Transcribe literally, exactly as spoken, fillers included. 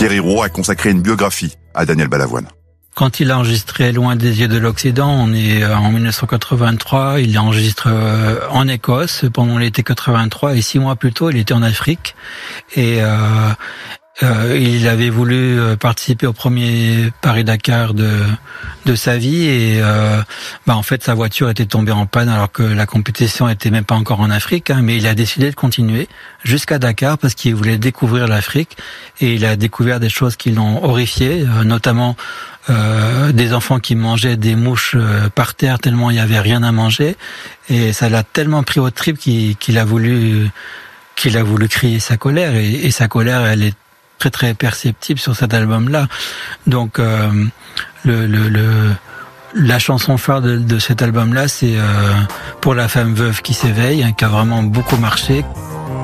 Pierre Hérault a consacré une biographie à Daniel Balavoine. Quand il a enregistré Loin des yeux de l'Occident, on est en mille neuf cent quatre-vingt-trois, il enregistre en Écosse pendant l'été quatre-vingt-trois et six mois plus tôt, il était en Afrique et euh, euh, il avait voulu participer au premier Paris-Dakar de de sa vie et euh, bah en fait sa voiture était tombée en panne alors que la compétition était même pas encore en Afrique, hein, mais il a décidé de continuer jusqu'à Dakar parce qu'il voulait découvrir l'Afrique et il a découvert des choses qui l'ont horrifié, euh, notamment Euh, des enfants qui mangeaient des mouches euh, par terre tellement il y avait rien à manger et ça l'a tellement pris au trip qu'il, qu'il a voulu qu'il a voulu crier sa colère et, et sa colère elle est très très perceptible sur cet album là donc euh, le, le, le la chanson phare de, de cet album là c'est euh, Pour la femme veuve qui s'éveille, hein, qui a vraiment beaucoup marché.